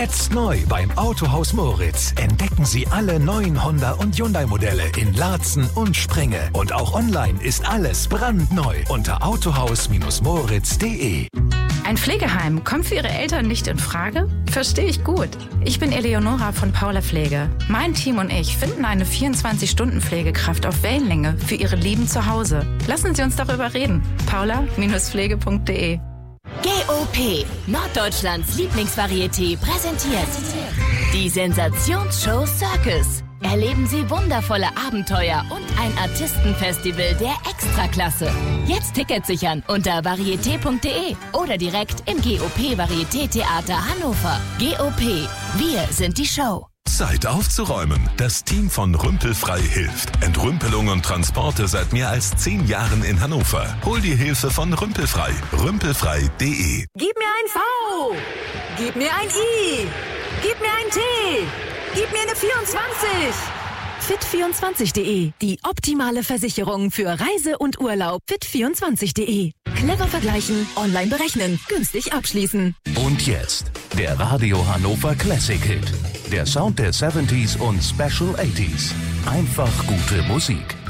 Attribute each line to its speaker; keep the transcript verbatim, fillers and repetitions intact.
Speaker 1: Jetzt neu beim Autohaus Moritz. Entdecken Sie alle neuen Honda und Hyundai-Modelle in Laatzen und Sprenge. Und auch online ist alles brandneu unter autohaus Moritz punkt de.
Speaker 2: Ein Pflegeheim kommt für Ihre Eltern nicht in Frage? Verstehe ich gut. Ich bin Eleonora von Paula Pflege. Mein Team und ich finden eine vierundzwanzig-Stunden-Pflegekraft auf Wellenlänge für Ihre Lieben zu Hause. Lassen Sie uns darüber reden. paula Pflege punkt de.
Speaker 3: G O P, Norddeutschlands Lieblingsvarieté, präsentiert die Sensationsshow Circus. Erleben Sie wundervolle Abenteuer und ein Artistenfestival der Extraklasse. Jetzt Tickets sichern unter varieté punkt de oder direkt im G O P Varieté Theater Hannover. G O P, wir sind die Show.
Speaker 4: Zeit aufzuräumen. Das Team von Rümpelfrei hilft. Entrümpelung und Transporte seit mehr als zehn Jahren in Hannover. Hol die Hilfe von Rümpelfrei. rümpelfrei punkt de.
Speaker 5: Gib mir ein V. Gib mir ein I. Gib mir ein T. Gib mir eine vierundzwanzig. fit vierundzwanzig punkt de. Die optimale Versicherung für Reise und Urlaub. fit vierundzwanzig punkt de. Clever vergleichen, online berechnen, günstig abschließen.
Speaker 1: Und jetzt der Radio Hannover Classic Hit. Der Sound der siebziger und Special achtziger. Einfach gute Musik.